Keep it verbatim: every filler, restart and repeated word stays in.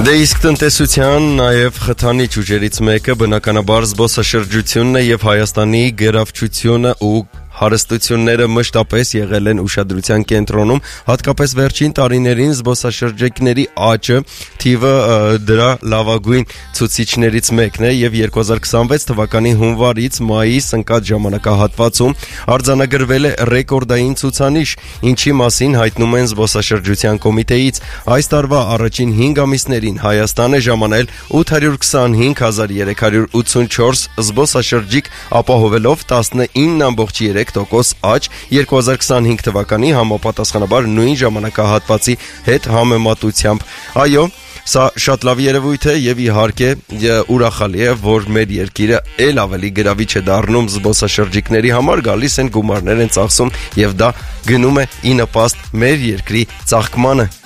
Դե իսկ տնտեսության նաև խթանիչ ուժերից մեկը բնականաբար զբոսաշրջությունն է եւ Հայաստանի գերավչությունը ու հարստությունները մշտապես եղել են ուշադրության կենտրոնում, հատկապես վերջին տարիներին զբոսաշրջիկների աճը թիվը դրա լավագույն ցուցիչներից մեկն է եւ երկու հազար քսանվեց թվականի հունվարից մայիս ընկած ժամանակահատվածում արձանագրվել է ռեկորդային ցուցանիշ, ինչի մասին հայտնում են զբոսաշրջության կոմիտեից։ Այս տարվա առաջին հինգ ամիսներին Հայաստան է ժամանել ութ հարյուր քսանհինգ հազար երեք հարյուր ութսունչորս զբոսաշրջիկ, ապահովելով տասնինը ամբողջ երեք տոկոս աճ երկու հազար քսանհինգ թվականի համապատասխանաբար նույն ժամանակահատվածի հետ համեմատությամբ։ Այո, սա շատ լավ երևույթ է եւ իհարկե ուրախալի է, որ մեր երկիրը ել ավելի գրավիչ է դառնում զբոսաշրջիկների համար, գալիս են գումարներ են ծախսում եւ դա գնում է ի նպաստ մեր երկրի ծաղկմանը։